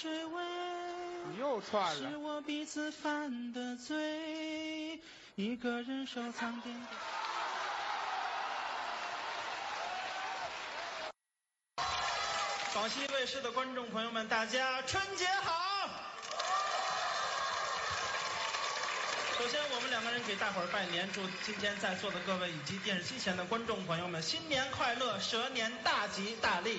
水味， 你又串了。 是我彼此犯的罪，一个人收藏点点。广西卫视的观众朋友们，大家春节好！首先，我们两个人给大伙儿拜年，祝今天在座的各位以及电视机前的观众朋友们新年快乐，蛇年大吉大利。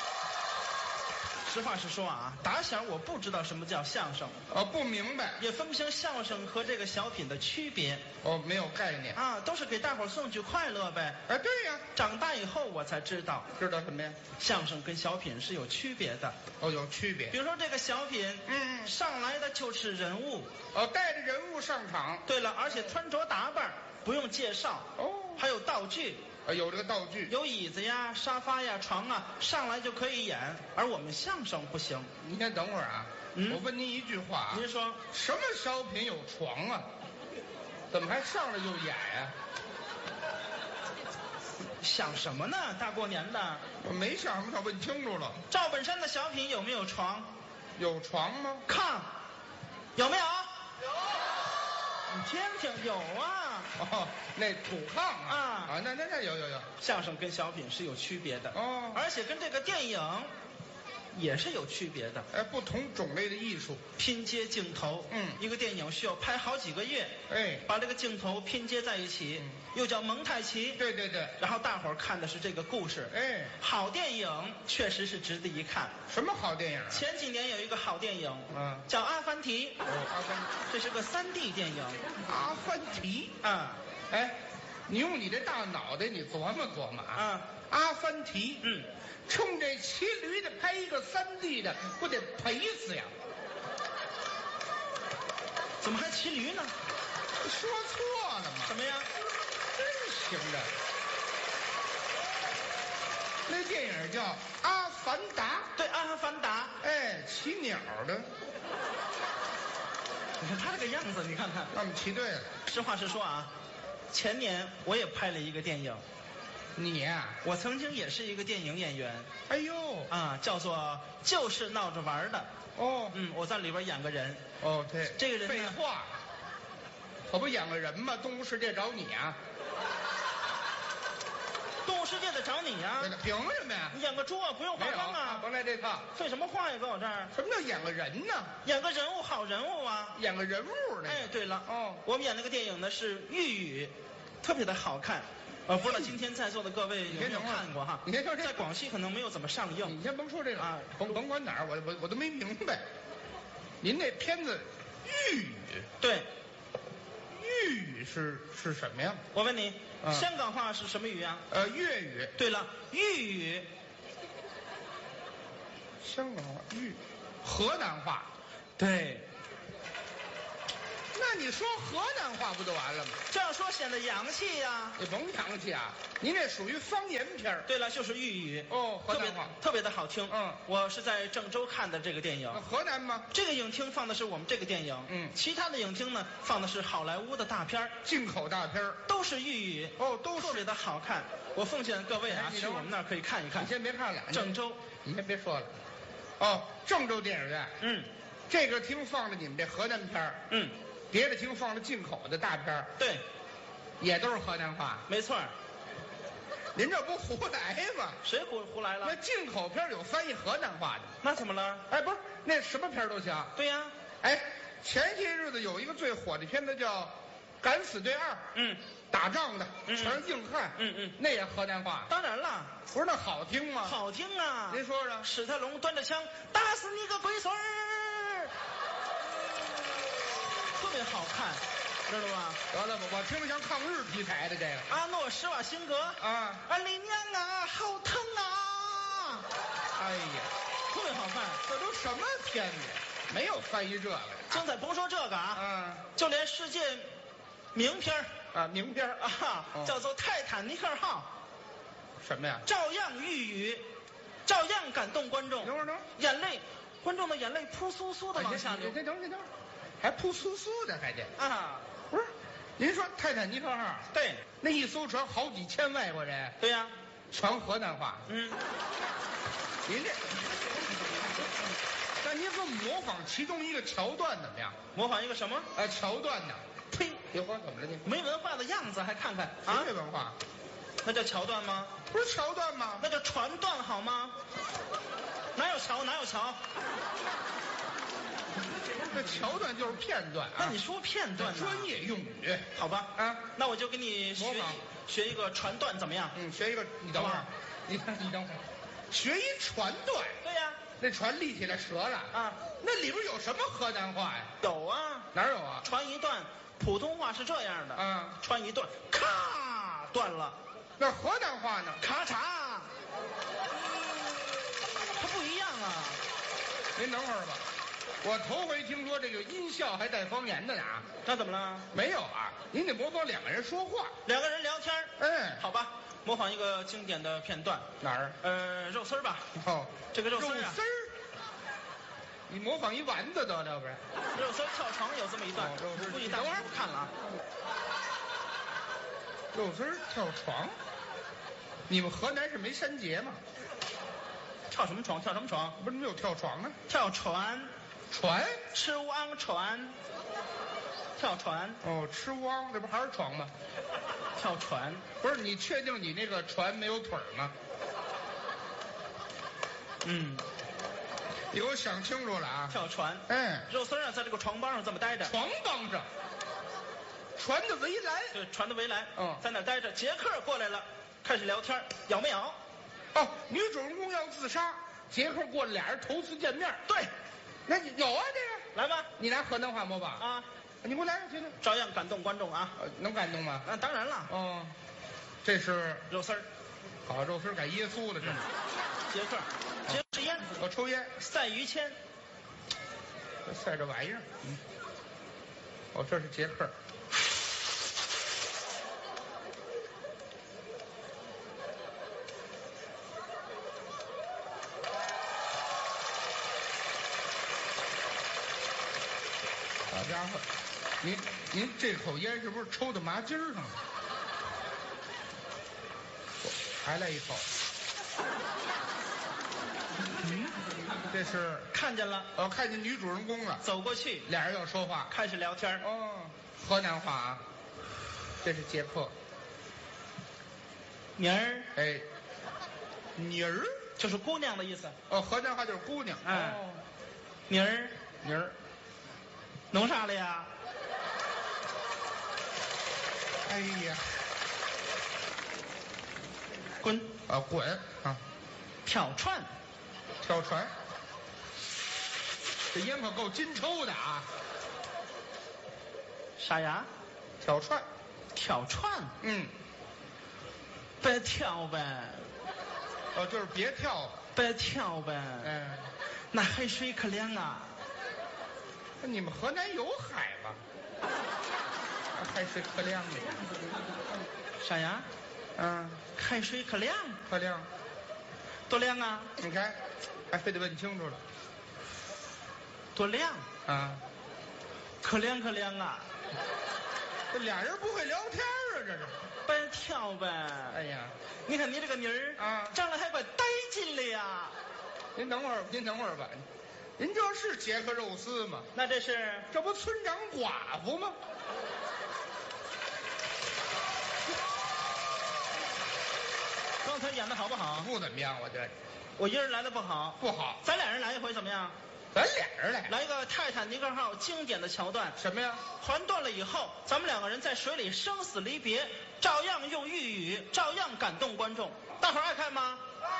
实话实说啊，打小我不知道什么叫相声， 不明白， 也分不清相声和这个小品的区别。 没有概念啊，都是给大伙儿送去快乐呗。 哎，对呀， 长大以后我才知道什么呀？ 相声跟小品是有区别的。 有区别。 比如说这个小品，上来的就是人物， 带着人物上场。 对了，而且穿着打扮不用介绍，还有道具。 有这个道具， 有椅子呀、沙发呀、床啊，上来就可以演。而我们相声不行。 您先等会儿啊，我问您一句话， 您说什么小品有床啊？怎么还上来就演呀？ 想什么呢？大过年的， 我没想什么，问清楚了。 赵本山的小品有没有床？ 有床吗？ 炕有没有？有。你听听，有啊。 那土炕啊，那有。 相声跟小品是有区别的而且跟这个电影也是有区别的。 不同种类的艺术， 拼接镜头，一个电影需要拍好几个月，把这个镜头拼接在一起，又叫蒙太奇。 对。 然后大伙儿看的是这个故事，好电影确实是值得一看。 什么好电影？ 前几年有一个好电影，叫《阿凡提》。 阿凡提， 这是个3D 电影。 阿凡提啊， 你用你这大脑袋，你琢磨琢磨啊。 阿凡提，冲这骑驴的拍一个3D 的，不得赔死呀？ 怎么还骑驴呢？ 说错了吗？ 什么呀？ 真行的。那电影叫《阿凡达》。 对，《阿凡达》。 骑鸟的。 你看他这个样子，你看看。 那我们骑对了。 实话实说啊，前年我也拍了一个电影。 你呀？ 我曾经也是一个电影演员。 哎呦叫做就是闹着玩的。我在里边演个人。 对， 这个人废话，可不演个人吗？动物世界找你啊！ 动物世界的找你呀？ 凭什么呀？ 你演个猪啊，不用化妆啊。 甭来这套。 废什么话呀，搁我这儿？ 什么叫演个人呢？ 演个人物，好人物啊。 演个人物呢？ 对了，我们演那个电影呢是豫语，特别的好看。不知道今天在座的各位有没有看过哈？ 你先说这， 在广西可能没有怎么上映。 你先甭说这个啊，甭管哪儿，我都没明白。您那片子豫语， 对， 豫语是什么呀？ 我问你，香港话是什么语啊？ 粤语。 对了，豫语。 香港话河南话。 对。 那你说河南话不就完了吗？ 这样说显得洋气呀。 你甭洋气啊，您这属于方言片。 对了，就是豫语。 河南话特别的好听。我是在郑州看的这个电影。 河南吗？ 这个影厅放的是我们这个电影。其他的影厅呢放的是好莱坞的大片， 进口大片， 都是豫语。 都是特别的好看。我奉劝各位去我们那儿可以看一看。 你先别看了， 郑州， 你先别说了。郑州电影院。这个厅放的你们这河南片。别的厅放了进口的大片。 对， 也都是河南话。 没错。 您这不胡来吗？ 谁胡来了？ 那进口片有翻译河南话的。 那怎么了？ 不是，那什么片都行。 对呀。 前些日子有一个最火的片子叫《敢死队2》。打仗的，全是硬汉。那也河南话。 当然了。 不是那好听吗？ 好听啊。 您说说。 史泰龙端着枪打死你个龟孙儿。特别好看，知道吗？ 得了吧，我听着像抗日题材的这个。 阿诺·施瓦辛格李娘啊，好疼啊！ 哎呀， 特别好看。 这都什么片子？没有翻译这个。 精彩，甭说这个啊，就连世界名片名片叫做《泰坦尼克号》。 什么呀？ 照样豫语，照样感动观众。 等会儿， 眼泪，观众的眼泪扑簌簌的往下流。 等会儿。还扑簌簌的，还得不是？您说泰坦尼克号？ 对， 那一艘船好几千外国人。 对呀， 全河南话。您这，那您这么模仿其中一个桥段怎么样？ 模仿一个什么？ 桥段呢？ 呸！ 别慌，怎么了你？ 没文化的样子还看看啊？ 没文化， 那叫桥段吗？ 不是桥段吗？ 那叫传段好吗？哪有桥？哪有桥？ 这桥段就是片段啊。 那你说片段呢？ 专业用语， 好吧？ 啊， 那我就给你学一个传段，怎么样？ 学一个，你等会儿，你等会儿，学一传段。 对呀。 那船立起来折了啊？那里边有什么河南话呀？ 有啊。 哪有啊？ 传一段，普通话是这样的啊， 传一段，咔断了。 那河南话呢？ 咔嚓，它不一样啊。 您等会儿吧，我头回听说这个音效还带方言的呢。 那怎么了？ 没有啊，您得模仿两个人说话， 两个人聊天。好吧，模仿一个经典的片段。 哪儿？ 肉丝儿吧。 哦， 这个肉丝儿啊。 肉丝儿，你模仿一丸子得了，不是？ 肉丝儿跳床有这么一段，我估计大伙儿不看了啊。 肉丝儿跳床。你们河南是没山节吗？ 跳什么床？跳什么床？ 不是没有跳床啊？ 跳船。 船？ 吃汪船。跳船。 哦，吃汪，这不还是床吗？ 跳船。 不是，你确定你那个船没有腿吗？你给我想清楚了啊！ 跳船。肉丝啊，在这个床帮上这么待着。 床帮上。船的围栏。 对，船的围栏。在那待着。杰克过来了。开始聊天，咬没咬？ 哦，女主人公要自杀，杰克过来，俩人头次见面。 对， 那有啊，这个来吧， 你拿河南话模仿啊， 你给我来，听听， 照样感动观众啊。 能感动吗？ 那当然了。 哦，这是肉丝儿， 好，肉丝儿改耶稣了，这是。 杰克，抽烟， 我抽烟， 赛于谦， 赛这玩意儿。哦，这是杰克。好家伙，您这口烟是不是抽到麻筋上了？还来一口。这是看见了。 看见女主人公了。 走过去， 俩人要说话， 开始聊天。 河南话啊。这是杰克。 妮儿。 妮儿就是姑娘的意思。 河南话就是姑娘。 妮儿。 妮儿。 弄啥了呀？ 哎呀， 滚！ 滚啊！ 跳船。 跳船。这烟可够金抽的啊！ 啥呀？ 跳船。 跳船。别跳呗。 就是别跳。 别跳呗。那海水可凉啊。 你们河南有海吗？海水可凉的。 啥呀？海水可凉。 可凉。 多凉啊？ 你看，还非得问清楚了。 多凉啊？ 可凉可凉啊！ 这俩人不会聊天啊，这是。 别跳呗。 哎呀， 你看你这个妮儿啊，长得还怪带劲的呀。 您等会儿吧。您这是杰克肉丝吗？ 那这不村长寡妇吗？ 刚才演的好不好？ 不怎么样，我觉得。 我一人来的不好。 不好。 咱俩人来一回怎么样？ 咱俩人来一个泰坦尼克号经典的桥段。 什么呀？ 船断了以后，咱们两个人在水里生死离别，照样用豫语，照样感动观众。大伙儿爱看吗？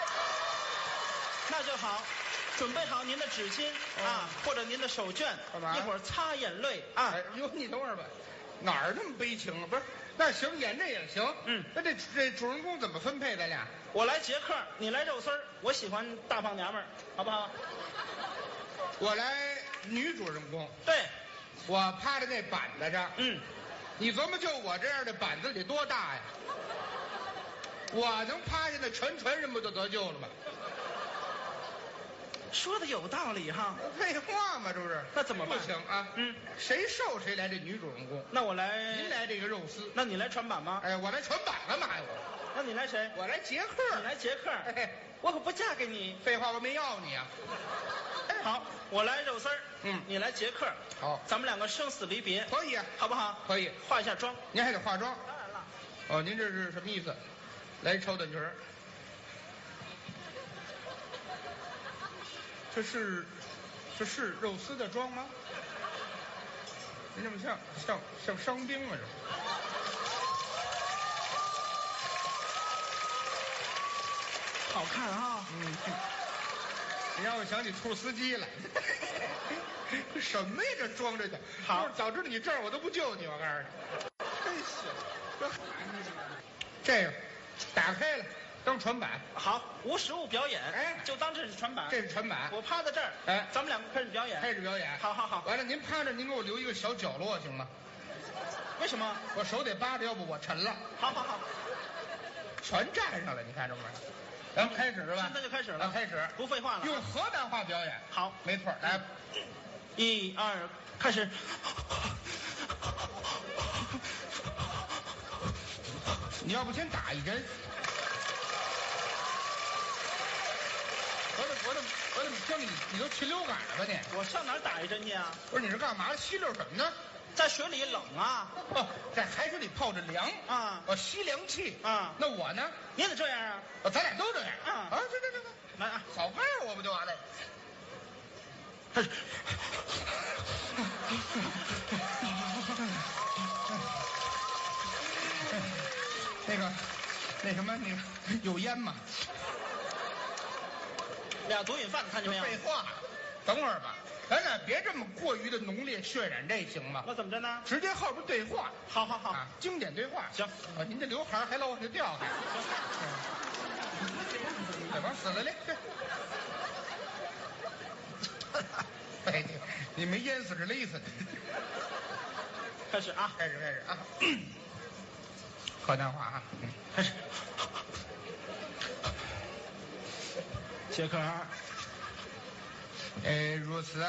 那就好。准备好您的纸巾或者您的手绢，一会儿擦眼泪啊。 你等会儿吧，哪儿那么悲情啊？不是，那行，演这也行。那这主人公怎么分配？咱俩？ 我来杰克，你来肉丝儿，我喜欢大胖娘们儿，好不好？ 我来女主人公。 对， 我趴在那板子上。你琢磨，就我这样的板子得多大呀？我能趴下那全人不就得救了吗？ 说的有道理哈。 废话嘛，这不是？ 那怎么办？ 不行啊。谁瘦谁来这女主人公。 那我来。 您来这个肉丝。 那你来船板吗？ 我来船板干嘛呀？ 那你来谁？ 我来杰克。 你来杰克。 我可不嫁给你。 废话，我没要你啊。 好，我来肉丝儿，你来杰克。 好， 咱们两个生死离别， 可以啊， 好不好？ 可以。 化一下妆， 您还得化妆。 当然了。 哦，您这是什么意思？来一超短裙儿。这是肉丝的妆吗？您这么像伤兵啊？ 这好看啊！ 你让我想起兔司机来。什么呀？这装着去。 好， 早知道你这样，我都不救你。我告诉你，真行。这个打开了当船板。 好，无实物表演。 哎， 就当这是船板。 这是船板。 我趴在这儿。 哎， 咱们两个开始表演。 开始表演。 好好好。 完了，您趴着，您给我留一个小角落行吗？ 为什么？ 我手得扒着，要不我沉了。 好好好。 全站上了，你看着没？咱们开始是吧？ 现在就开始了。 开始， 不废话了。 用河南话表演。 好， 没错。来 ，1、2，开始。 你要不先打一针？我怎么听你都禽流感了吧你？ 我上哪儿打一针去啊？ 不是，你是干嘛吸溜什么呢？ 在水里冷啊。 哦，在海水里泡着凉啊。 我吸凉气啊。 那我呢？ 你也得这样啊。 咱俩都这样啊。 这， 来啊， 好快啊，我不就完了？那什么，你有烟吗？ 俩毒瘾犯，看见没有？ 废话，等会儿吧，咱俩别这么过于的浓烈渲染，这行吗？ 那怎么着呢？ 直接后边对话。 好好好， 经典对话。 行。 您这刘海还老往下掉还。这往死了嘞！哎，你没淹死是勒死的。 开始啊！ 开始啊！河南话啊！ 开始。杰克儿。 如此。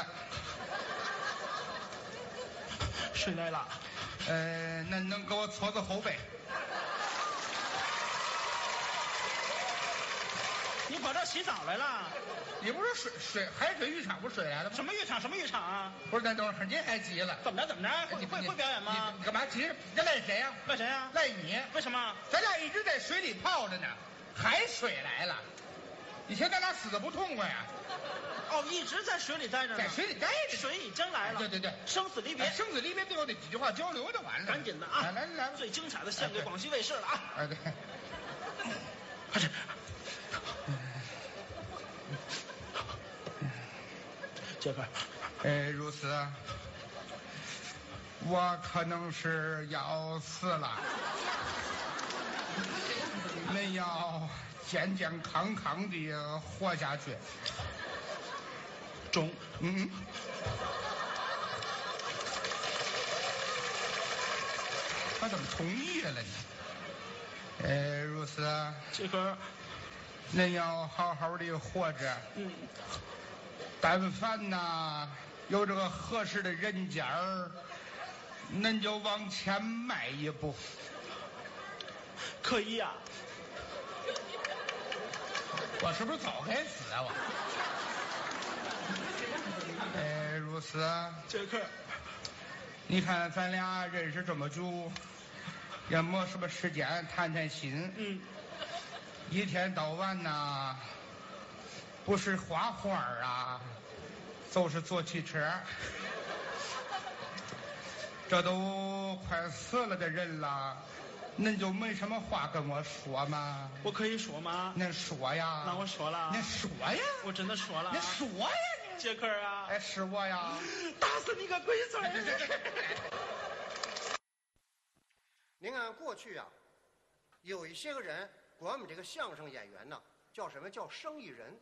睡来了。 那能给我搓搓后背？ 你跑这洗澡来了？ 你不是海水浴场不是水来了吗？ 什么浴场？什么浴场啊？ 不是，那等会儿您还急了？ 怎么着？你会表演吗？ 你干嘛急？这赖谁呀？ 赖谁呀？ 赖你。 为什么？ 咱俩一直在水里泡着呢，海水来了，以前咱俩死的不痛快呀。 哦，一直在水里待着呢。 在水里待着。 水已经来了。对，生死离别。 生死离别，最后那几句话交流就完了。 赶紧的啊！ 来， 最精彩的献给广西卫视了啊！ 对， 快点。杰克， 如此，我可能是要死了，恁要健健康康的活下去。 中， 他怎么同意了呢？如此， 杰克， 恁要好好的活着。但凡呐有这个合适的人家儿，恁就往前迈一步。 可以呀。 我是不是早该死啊我？如此。 杰克， 你看咱俩认识这么久，也没什么时间谈谈心。一天到晚呐，不是画画啊，就是坐汽车。这都快死了的人了，恁就没什么话跟我说吗？ 我可以说吗？ 恁说呀。 那我说了。 恁说呀。 我真的说了。 恁说呀你。 杰克啊。 是我呀。 打死你个龟孙！ 您看过去啊，有一些个人管我们这个相声演员呢，叫什么叫生意人，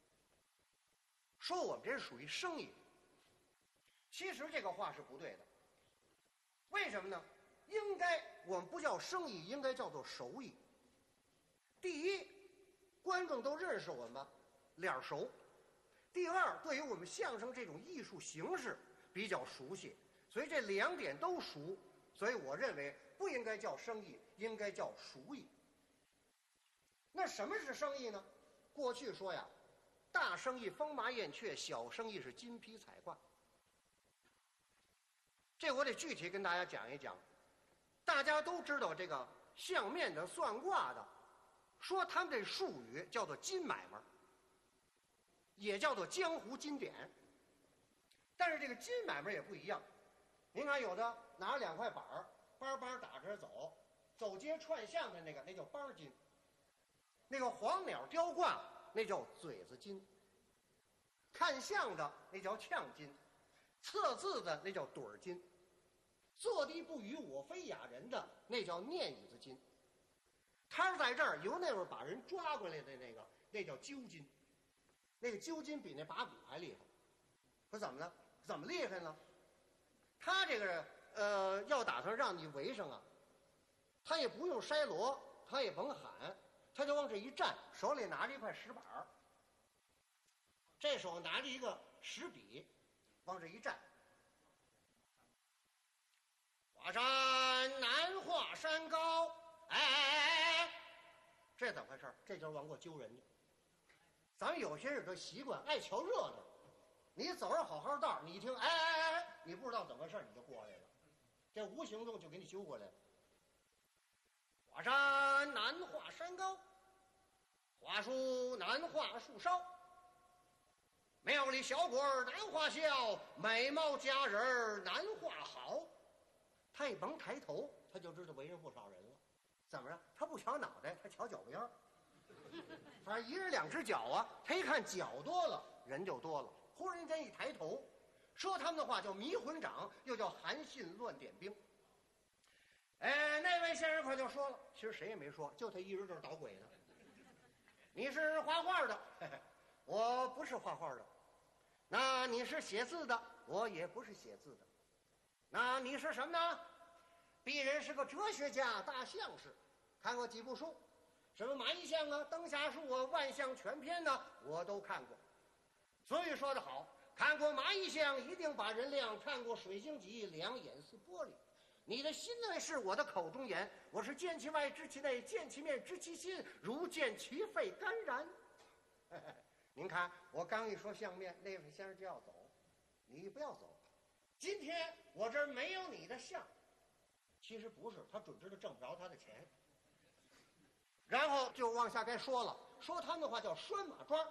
说我们这是属于生意。其实这个话是不对的。为什么呢？应该我们不叫生意，应该叫做手艺。第一，观众都认识我们，脸熟；第二，对于我们相声这种艺术形式比较熟悉，所以这两点都熟。所以我认为不应该叫生意，应该叫熟艺。那什么是生意呢？ 过去说呀，大生意风马燕雀，小生意是金披彩挂。这我得具体跟大家讲一讲。大家都知道这个相面的、算卦的，说他们这术语叫做金买卖，也叫做江湖金典。但是这个金买卖也不一样。您看，有的拿着2块板儿，梆梆打着走，走街串巷的那叫梆金；那个黄鸟雕挂，那叫嘴子金；看相的那叫呛金；测字的那叫盹儿金；坐地不语我非哑人的那叫念椅子金。摊儿在这儿，由那会儿把人抓过来的那叫揪金。那个揪金比那把鼓还厉害。说怎么了？怎么厉害呢？他这个要打算让你围上啊，他也不用筛锣，他也甭喊，他就往这一站，手里拿着一块石板儿，这手拿着一个石笔，往这一站。华山难华山高，哎，这怎么回事？这就是往过揪人家。咱们有些人的习惯爱瞧热闹，你走着好好道，你一听哎，你不知道怎么回事，你就过来了，这无形中就给你揪过来了。华山难画山高，华树难画树梢，庙里小鬼难画笑，美貌佳人难画好。他一甭抬头，他就知道围上不少人了。怎么着？他不瞧脑袋，他瞧脚边儿。反正1人2只脚啊，他一看脚多了，人就多了。忽然间一抬头，说他们的话叫迷魂掌，又叫韩信乱点兵。哎，那位先生可就说了，其实谁也没说，就他一人这儿捣鬼呢。你是画画的，嘿嘿，我不是画画的。那你是写字的，我也不是写字的。那你是什么呢？鄙人是个哲学家、大相士，看过几部书，什么马一相啊、灯下书啊、万象全篇呢，我都看过。所以说得好，看过马一相一定把人亮，看过水晶脊两眼似玻璃。你的心内是我的口中言，我是见其外知其内，见其面知其心，如见其肺肝然。您看我刚一说相面，那位先生就要走，你不要走。今天我这儿没有你的相，其实不是，他准知道挣不着他的钱。然后就往下该说了，说他们的话叫拴马桩。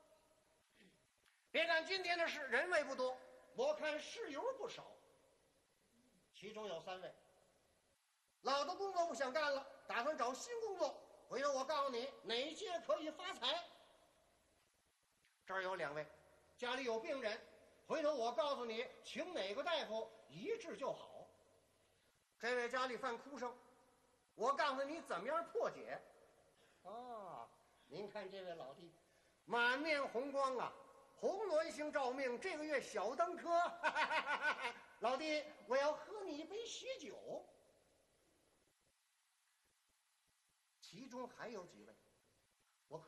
别看今天的事人位不多，我看事由不少。其中有3位，老的工作不想干了，打算找新工作。回头我告诉你哪些可以发财。这儿有2位，家里有病人，回头我告诉你请哪个大夫一治就好。这位家里犯哭声，我告诉你怎么样破解。您看这位老弟，满面红光啊，红鸾星照命，这个月小登科。老弟，我要喝你一杯喜酒。其中还有几位